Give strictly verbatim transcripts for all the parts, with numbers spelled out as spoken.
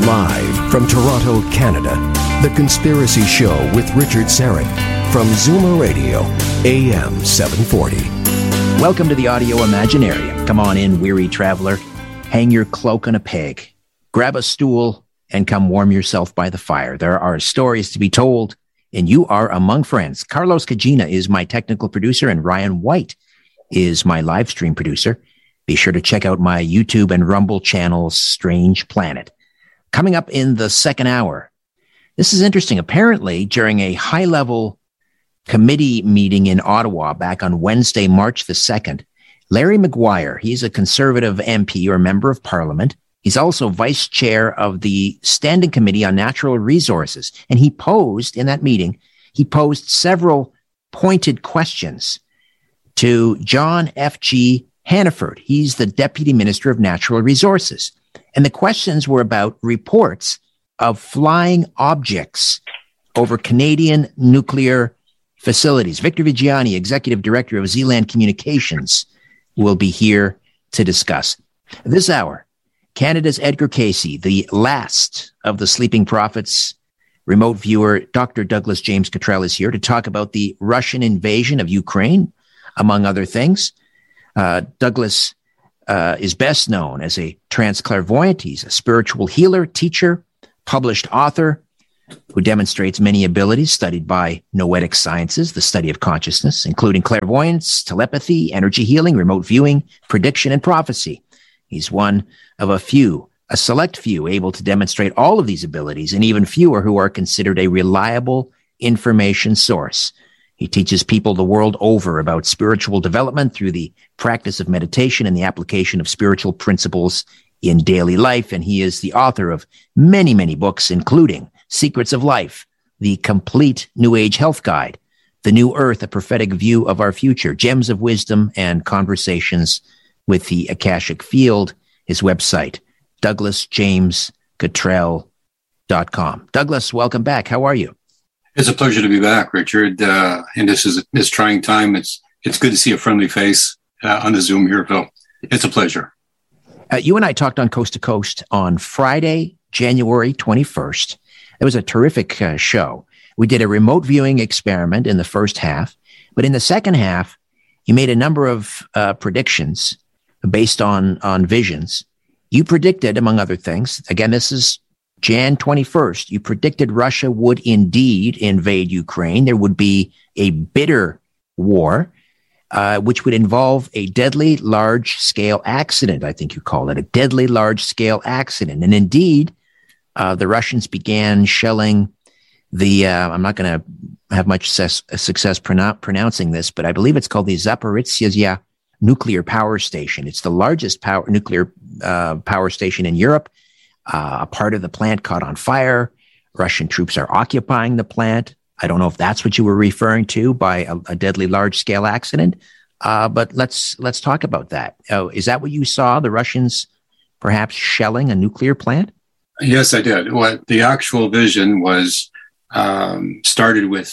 Live from Toronto, Canada, The Conspiracy Show with Richard Syrett from Zoomer Radio, A M seven forty. Welcome to the Audio Imaginarium. Come on in, weary traveler. Hang your cloak on a peg. Grab a stool and come warm yourself by the fire. There are stories to be told, and you are among friends. Carlos Cagina is my technical producer, and Ryan White is my live stream producer. Be sure to check out my YouTube and Rumble channels, Strange Planet. Coming up in the second hour, this is interesting. Apparently, during a high-level committee meeting in Ottawa back on Wednesday, March the second, Larry Maguire, he's a Conservative M P or member of Parliament. He's also vice chair of the Standing Committee on Natural Resources. And he posed in that meeting, he posed several pointed questions to John F G Hannaford. He's the Deputy Minister of Natural Resources. And the questions were about reports of flying objects over Canadian nuclear facilities. Victor Viggiani, Executive Director of Zealand Communications, will be here to discuss. This hour, Canada's Edgar Cayce, the last of the sleeping prophets. Remote viewer Doctor Douglas James Cottrell is here to talk about the Russian invasion of Ukraine, among other things. Uh, Douglas uh, is best known as a transclairvoyant. He's a spiritual healer, teacher, published author who demonstrates many abilities studied by noetic sciences, the study of consciousness, including clairvoyance, telepathy, energy healing, remote viewing, prediction, and prophecy. He's one of a few, a select few, able to demonstrate all of these abilities, and even fewer who are considered a reliable information source. He teaches people the world over about spiritual development through the practice of meditation and the application of spiritual principles in daily life. And he is the author of many, many books, including Secrets of Life, The Complete New Age Health Guide, The New Earth, A Prophetic View of Our Future, Gems of Wisdom, and Conversations with the Akashic Field. His website, douglas james cottrell dot com. Douglas, welcome back. How are you? It's a pleasure to be back, Richard. Uh, and this is this trying time. It's it's good to see a friendly face uh, on the Zoom here, Phil. It's a pleasure. Uh, you and I talked on Coast to Coast on Friday, January twenty-first. It was a terrific uh, show. We did a remote viewing experiment in the first half, but in the second half, you made a number of uh, predictions based on, on visions. You predicted, among other things, again, this is January twenty-first, you predicted Russia would indeed invade Ukraine. There would be a bitter war, uh, which would involve a deadly large-scale accident, I think you call it, a deadly large-scale accident. And indeed, uh, the Russians began shelling the, uh, I'm not going to have much success, success pronou- pronouncing this, but I believe it's called the Zaporizhzhia nuclear power station. It's the largest power nuclear uh, power station in Europe. Uh, a part of the plant caught on fire. Russian troops are occupying the plant. I don't know if that's what you were referring to by a, a deadly large-scale accident, uh, but let's let's talk about that. Uh, is that what you saw, the Russians perhaps shelling a nuclear plant? Yes, I did. What the actual vision was um, started with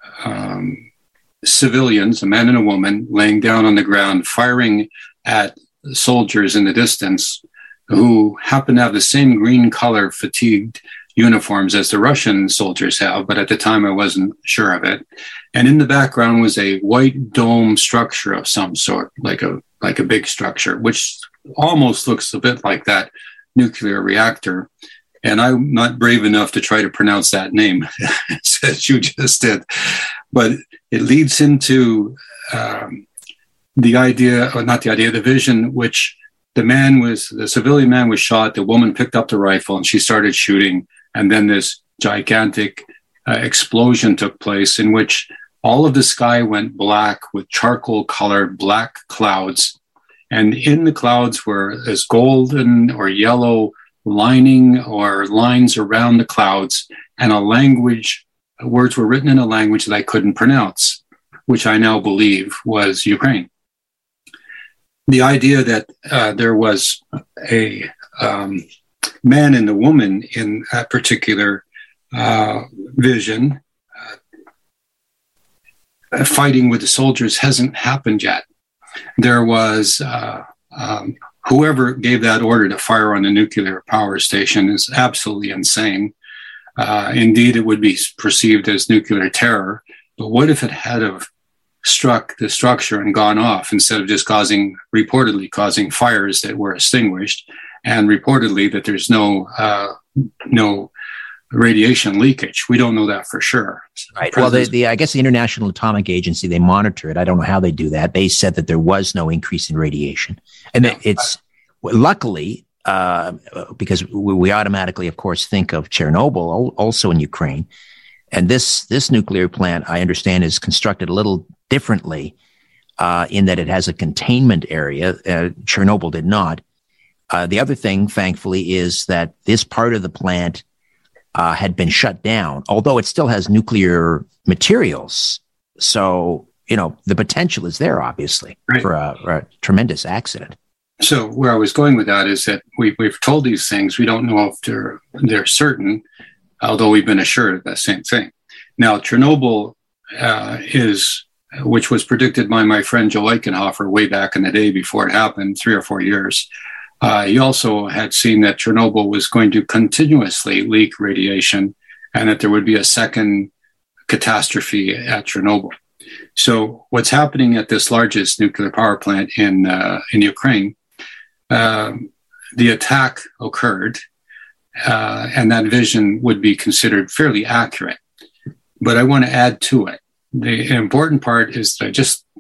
um, civilians, a man and a woman, laying down on the ground, firing at soldiers in the distance who happen to have the same green color fatigued uniforms as the Russian soldiers have, but at the time I wasn't sure of it. And in the background was a white dome structure of some sort, like a like a big structure, which almost looks a bit like that nuclear reactor. And I'm not brave enough to try to pronounce that name, as you just did. But it leads into um, the idea, or not the idea, the vision, which the man was, the civilian man was shot, the woman picked up the rifle and she started shooting. And then this gigantic uh, explosion took place in which all of the sky went black with charcoal colored black clouds. And in the clouds were this golden or yellow lining or lines around the clouds, and a language, words were written in a language that I couldn't pronounce, which I now believe was Ukraine. The idea that uh, there was a um, man and a woman in that particular uh, vision uh, fighting with the soldiers hasn't happened yet. There was uh, um, whoever gave that order to fire on the nuclear power station is absolutely insane. Uh, indeed, it would be perceived as nuclear terror. But what if it had have struck the structure and gone off instead of just causing, reportedly causing fires that were extinguished, and reportedly that there's no uh, no radiation leakage? We don't know that for sure. Right. Well, the, the I guess the International Atomic Agency, they monitor it. I don't know how they do that. They said that there was no increase in radiation, and yeah. it's luckily uh, because we, we automatically, of course, think of Chernobyl, also in Ukraine. And this this nuclear plant, I understand, is constructed a little differently uh, in that it has a containment area. Uh, Chernobyl did not. Uh, the other thing, thankfully, is that this part of the plant uh, had been shut down, although it still has nuclear materials. So, you know, the potential is there, obviously, right, for a, for a tremendous accident. So where I was going with that is that we, we've told these things. We don't know if they're they're certain, although we've been assured of that same thing. Now, Chernobyl uh, is, which was predicted by my friend Joe Eichenhofer way back in the day before it happened, three or four years. Uh, he also had seen that Chernobyl was going to continuously leak radiation and that there would be a second catastrophe at Chernobyl. So what's happening at this largest nuclear power plant in uh, in Ukraine, uh, the attack occurred, uh, and that vision would be considered fairly accurate. But I want to add to it. The important part is that just